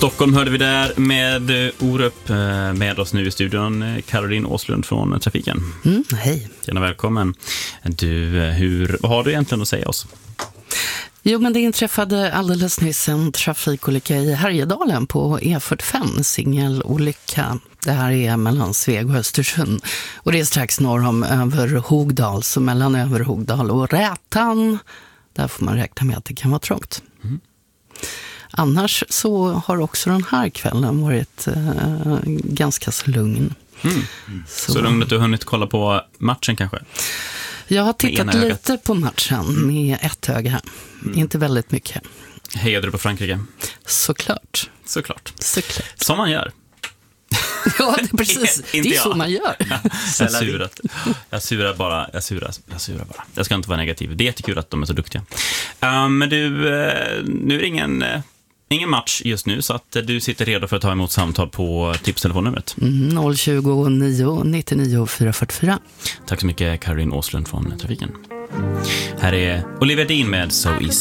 Stockholm hörde vi där med Orup. Med oss nu i studion Caroline Åslund från Trafiken. Hej. Gärna välkommen. Vad har du egentligen att säga oss? Jo, men det inträffade alldeles nyss en trafikolycka i Härjedalen på E45, singelolycka. Det här är mellan Sveg och Östersund. Och det är strax norr om Överhogdal, så mellan Överhogdal och Rätan. Där får man räkna med att det kan vara trångt. Annars så har också den här kvällen varit ganska så lugn. Så lugnt att du har hunnit kolla på matchen kanske? Jag har tittat lite på matchen med ett öga. Inte väldigt mycket. Hejade du på Frankrike? Såklart. Som man gör. Ja, det är precis. Det är så man gör. Jag surar bara. Jag ska inte vara negativ. Det är jättekul att de är så duktiga. Men du, nu är det ingen match just nu, så att du sitter redo för att ta emot samtal på tipstelefonnumret. 020 99 444. Tack så mycket, Caroline Åslund från Trafiken. Här är Olivia Dean med So Easy.